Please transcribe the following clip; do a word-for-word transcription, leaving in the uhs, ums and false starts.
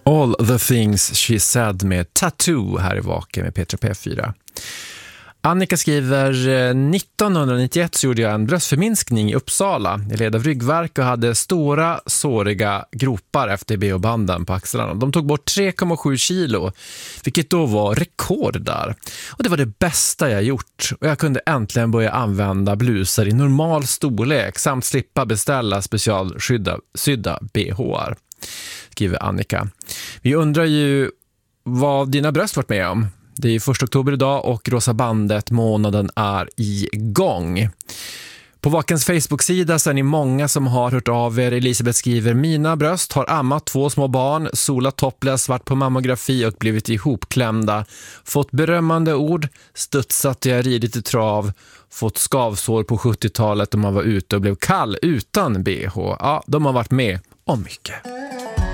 All the things she said med Tattoo här i Vaken med Petra P fyra. Annika skriver, nittonhundranittioett så gjorde jag en bröstförminskning i Uppsala. Jag led av ryggvärk och hade stora, såriga gropar efter B O-banden på axlarna. De tog bort tre komma sju kilo, vilket då var rekord där. Och det var det bästa jag gjort. Och jag kunde äntligen börja använda blusar i normal storlek samt slippa beställa specialsydda sydda B H-ar, skriver Annika. Vi undrar ju vad dina bröst varit med om. Det är första oktober idag och Rosa bandet månaden är igång. På Vakens Facebook-sida så är ni många som har hört av er. Elisabeth skriver, mina bröst har ammat två små barn, solat topless, varit på mammografi och blivit ihopklämda. Fått berömmande ord, studsat och jag ridit i trav. Fått skavsår på sjuttiotalet och man var ute och blev kall utan B H. Ja, de har varit med om mycket.